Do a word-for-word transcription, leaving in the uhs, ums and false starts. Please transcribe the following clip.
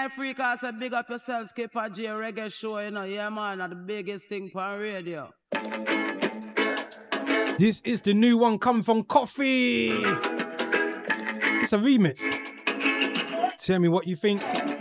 I freak I say big up yourself, Skipper J reggae show, you know, yeah man, the biggest thing on radio. This is the new one coming from Coffee. It's a remix. Tell me what you think.